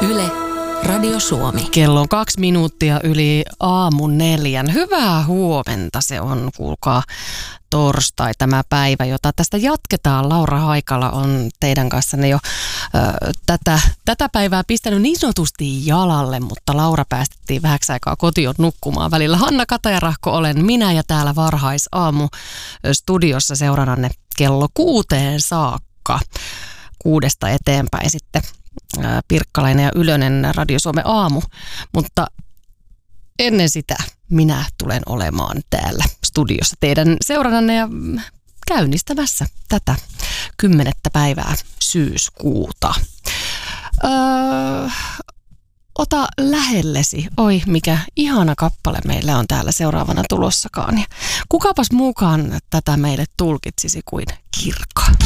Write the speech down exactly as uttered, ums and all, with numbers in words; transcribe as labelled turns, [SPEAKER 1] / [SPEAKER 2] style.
[SPEAKER 1] Yle, Radio Suomi.
[SPEAKER 2] Kello on kaksi minuuttia yli aamun neljän. Hyvää huomenta, se on, kuulkaa, torstai tämä päivä, jota tästä jatketaan. Laura Haikala on teidän kanssanne jo ö, tätä, tätä päivää pistänyt niin sanotusti jalalle, mutta Laura päästettiin vähäksi aikaa kotiin nukkumaan. Välillä Hanna Katajarahko olen minä ja täällä varhaisaamu studiossa seurannanne kello kuuteen saakka. Kuudesta eteenpäin sitten Pirkkalainen ja Ylönen Radio Suomen aamu, mutta ennen sitä minä tulen olemaan täällä studiossa teidän seurannanne ja käynnistämässä tätä kymmenettä päivää syyskuuta. Öö, ota lähellesi, oi mikä ihana kappale meillä on täällä seuraavana tulossakaan. Ja kukapas muukaan tätä meille tulkitsisi kuin Kirkka.